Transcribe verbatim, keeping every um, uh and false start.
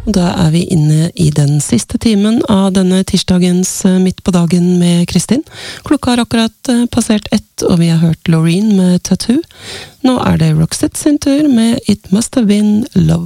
Og da er vi inne i den siste timen av denne tirsdagens Midt på dagen med Kristin. Klokka har akkurat passert ett, og vi har hørt Loreen med Tattoo. Nå er det Roxette sin tur med It Must Have Been Love.